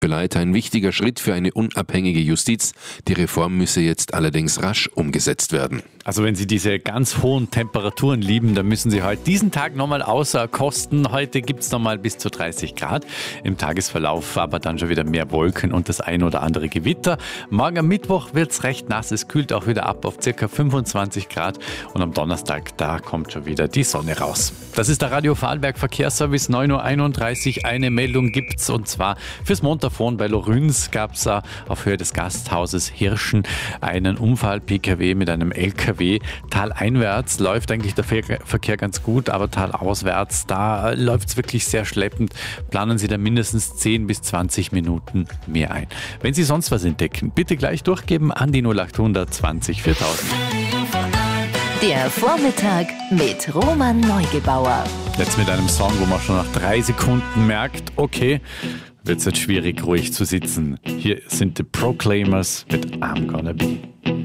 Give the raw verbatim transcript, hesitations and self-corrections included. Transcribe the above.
Vielleicht ein wichtiger Schritt für eine unabhängige Justiz. Die Reform müsse jetzt allerdings rasch umgesetzt werden. Also wenn Sie diese ganz hohen Temperaturen lieben, dann müssen Sie heute diesen Tag nochmal außer kosten. Heute gibt es nochmal bis zu dreißig Grad. Im Tagesverlauf aber dann schon wieder mehr Wolken und das ein oder andere Gewitter. Morgen am Mittwoch wird es recht nass. Es kühlt auch wieder ab auf ca. fünfundzwanzig Grad. Und am Donnerstag, da kommt schon wieder die Sonne raus. Das ist der Radio Vorarlberg Verkehrsservice, neun Uhr einunddreißig. Eine Meldung gibt's und zwar fürs Montafon bei Lorüns gab es auf Höhe des Gasthauses Hirschen einen Unfall. P K W mit einem L K W. Taleinwärts läuft eigentlich der Verkehr ganz gut, aber talauswärts, da läuft es wirklich sehr schleppend. Planen Sie da mindestens zehn bis zwanzig Minuten mehr ein. Wenn Sie sonst was entdecken, bitte gleich durchgeben an die null acht hundert zwanzig viertausend. Der Vormittag mit Roman Neugebauer. Jetzt mit einem Song, wo man schon nach drei Sekunden merkt, okay, wird es jetzt schwierig, ruhig zu sitzen. Hier sind die Proclaimers mit I'm Gonna Be.